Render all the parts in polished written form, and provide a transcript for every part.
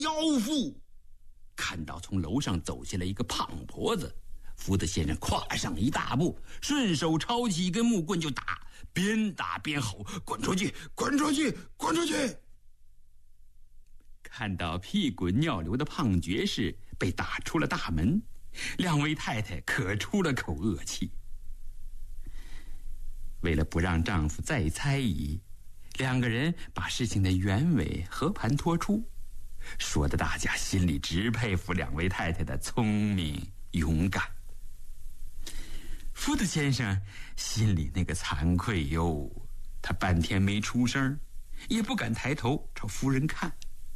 妖妇！看到从楼上走下来一个胖婆子，福德先生跨上一大步，顺手抄起一根木棍就打，边打边吼：“滚出去！滚出去！滚出去！”看到屁滚尿流的胖爵士被打出了大门，两位太太可出了口恶气。为了不让丈夫再猜疑，两个人把事情的原委和盘托出，说得大家心里直佩服两位太太的聪明勇敢。福德先生心里那个惭愧哟，他半天没出声，也不敢抬头朝夫人看。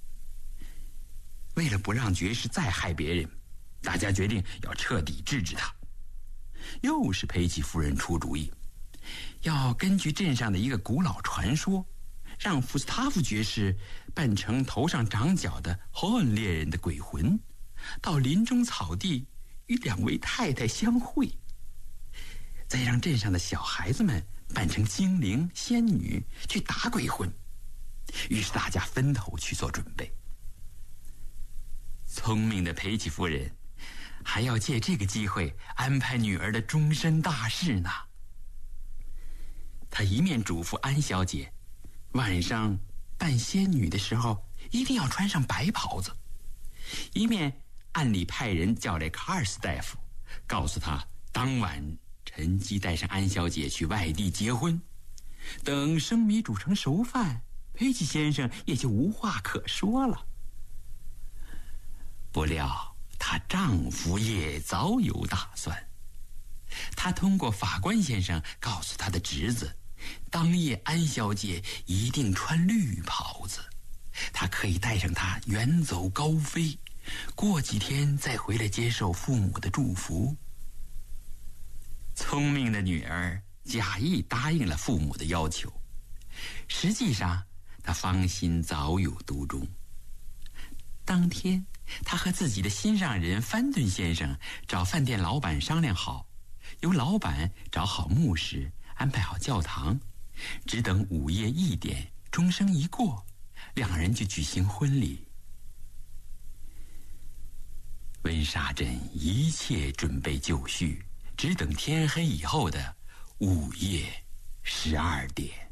为了不让爵士再害别人，大家决定要彻底治治他。又是裴奇夫人出主意，要根据镇上的一个古老传说，让福斯塔夫爵士扮成头上长角的霍恩猎人的鬼魂，到林中草地与两位太太相会，再让镇上的小孩子们扮成精灵仙女去打鬼魂。于是大家分头去做准备。聪明的裴奇夫人还要借这个机会安排女儿的终身大事呢。她一面嘱咐安小姐，晚上扮仙女的时候一定要穿上白袍子，一面暗里派人叫来卡尔斯大夫，告诉他当晚趁机带上安小姐去外地结婚。等生米煮成熟饭，裴奇先生也就无话可说了。不料她丈夫也早有打算，他通过法官先生告诉他的侄子，当夜安小姐一定穿绿袍子，他可以带上她远走高飞，过几天再回来接受父母的祝福。聪明的女儿假意答应了父母的要求，实际上她芳心早有独钟。当天她和自己的心上人范顿先生找饭店老板商量好，由老板找好牧师，安排好教堂，只等午夜1点钟声一过，两人就举行婚礼。温莎镇一切准备就绪，只等天黑以后的午夜12点。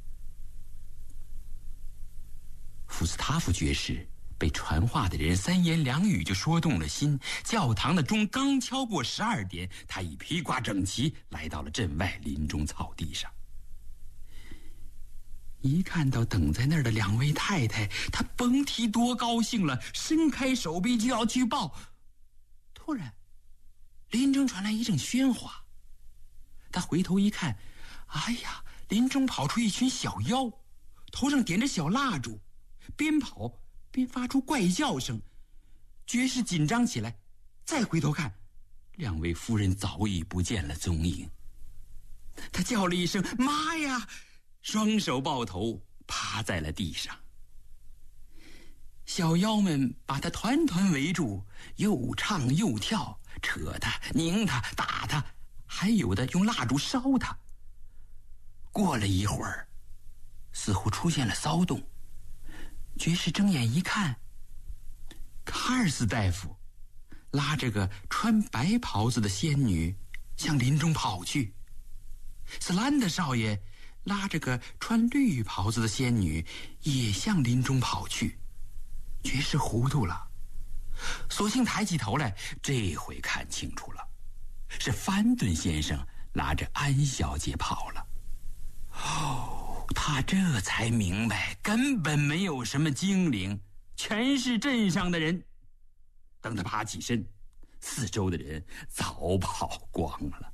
福斯塔夫爵士被传话的人3言2语就说动了心，教堂的钟刚敲过12点，他已披挂整齐，来到了镇外林中草地上。一看到等在那儿的两位太太，他甭提多高兴了，伸开手臂就要去抱。突然林中传来一阵喧哗，他回头一看，哎呀，林中跑出一群小妖，头上点着小蜡烛，边跑边发出怪叫声。爵士紧张起来，再回头看，两位夫人早已不见了踪影。他叫了一声妈呀，双手抱头趴在了地上。小妖们把他团团围住，又唱又跳，扯他拧他打他，还有的用蜡烛烧他。过了一会儿，似乎出现了骚动，爵士睁眼一看，卡尔斯大夫拉着个穿白袍子的仙女向林中跑去，斯兰德少爷拉着个穿绿袍子的仙女也向林中跑去。爵士糊涂了，索性抬起头来，这回看清楚了，是范顿先生拉着安小姐跑了。他这才明白根本没有什么精灵，全是镇上的人。等他爬起身，四周的人早跑光了。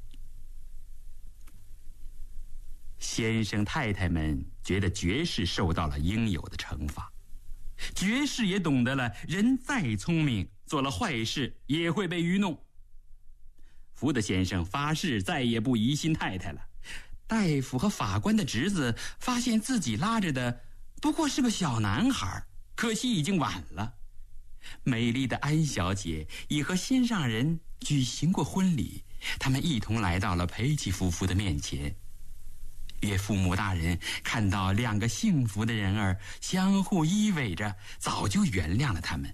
先生太太们觉得爵士受到了应有的惩罚，爵士也懂得了人再聪明，做了坏事也会被愚弄。福德先生发誓再也不疑心太太了。大夫和法官的侄子发现自己拉着的不过是个小男孩，可惜已经晚了。美丽的安小姐已和心上人举行过婚礼，他们一同来到了裴奇夫妇的面前。 岳父母大人看到两个幸福的人儿相互依偎着，早就原谅了他们。